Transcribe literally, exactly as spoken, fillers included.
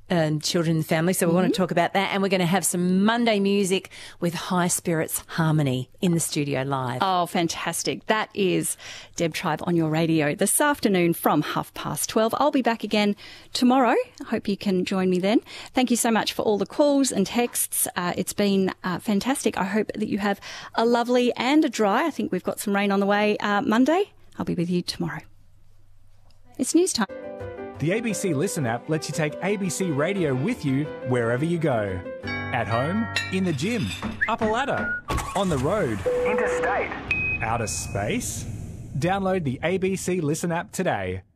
and children and family. So we mm-hmm. want to talk about that. And we're going to have some Monday music with High Spirits Harmony in the studio live. Oh, fantastic. That is Deb Tribe on your radio this afternoon from half past twelve. I'll be back again tomorrow. I hope you can join me then. Thank you so much for all the calls and texts. Uh, it's been uh, fantastic. I hope that you have a lovely and a dry, I think we've got some rain on the way, uh, Monday. I'll be with you tomorrow. It's news time. The A B C Listen app lets you take A B C Radio with you wherever you go. At home, in the gym, up a ladder, on the road, interstate, outer space. Download the A B C Listen app today.